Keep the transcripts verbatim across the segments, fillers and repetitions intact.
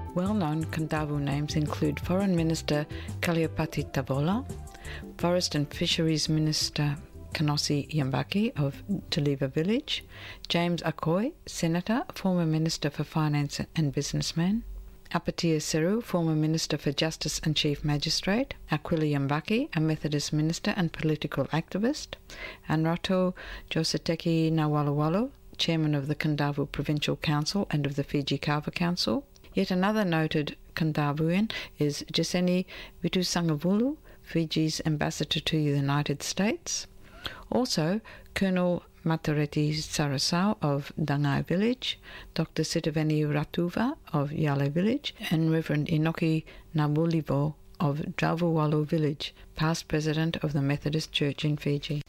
Well-known Kandavu names include Foreign Minister Kaliopati Tavola, Forest and Fisheries Minister Kanosi Yambaki of Taliva Village, James Akoy, Senator, former Minister for Finance and Businessman, Apatia Seru, former Minister for Justice and Chief Magistrate, Aquila Yambaki, a Methodist minister and political activist, and Rato Joseteki Nawalawalu, Chairman of the Kandavu Provincial Council and of the Fiji Kava Council. Yet another noted Kandavuian is Jeseni Vitusangavulu, Fiji's ambassador to the United States. Also, Colonel Matareti Sarasau of Dangai Village, Doctor Sitiveni Ratuva of Yale Village, and Reverend Inoki Nabulivo of Drauvawalu Village, past president of the Methodist Church in Fiji.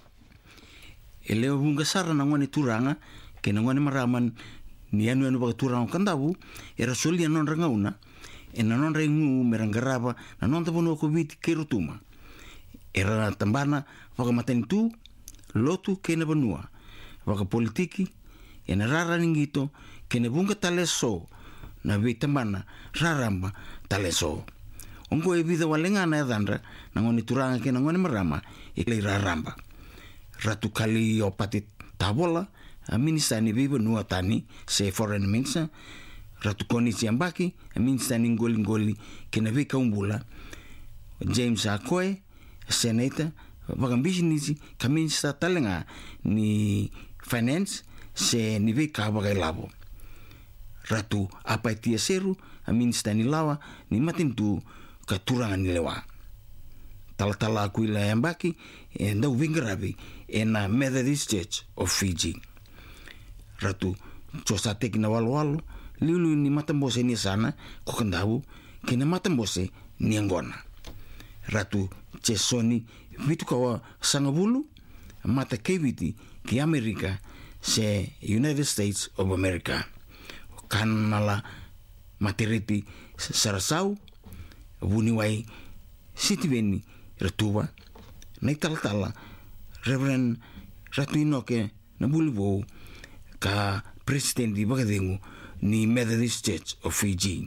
E leo hunga sara na ngone turanga ke na ngone maraman ni anu anu baga turanga Kandavu e rasoli anon rangauna e na non rengu merangarava na non tabono ko viti kerutuma era tambana waka matanitu lotu kena banua waka politiki e na rara ningito kena bunga taleso na vitamana raramba taleso ongo e vida walenga na edandra na ngone turanga kena ngone marama e le raramba ratu kali opati tabola a minister ni viva nua tani se foreign minister ratu koni Yambaki a minister ni ngoli ngoli kena vika umbula James Akoy senator vagambishi nisi ka minister talenga ni finance se ni vika vagalabo ratu apaitia seru a minister ni lawa ni matintu ka turanga ni lewa tala-tala Aquila Yambaki e ndau vingaravi e na Methodist Church of Fiji ratu Josateki na walo-walo liulu ni matambose ni sana ko Kandavu ke na matambose ni Angona ratu Chesoni vitu kawa sangabulu mata keviti ki Amerika se United States of America kanala matereti Sarasau vuniwai sitiveni Ratuva na tala-tala Reverend Ratu Inoke Nabulivo ka president di Bagadengu ni Methodist Church of Fiji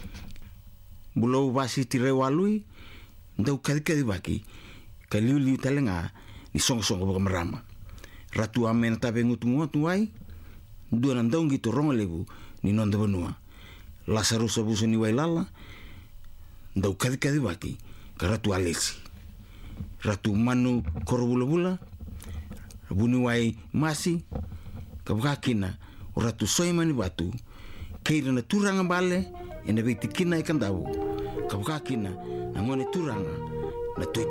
bulau basi tire walui ndau kadikadi baki ka liu-liu talenga ni songo-songo baka marama Ratu amen tape ngutu-ngutu wai dua ndau ngito rongolevu ni nonda banua Lazarus abuso ni wailala ndau kadikadi baki ka Ratu Alesi Ratu Manu korobula-bula buniwai masi kabakina Ratu Soimani batu keira na turanga bale ena vitikina e Kandavu kabakina na ngone turanga na tuita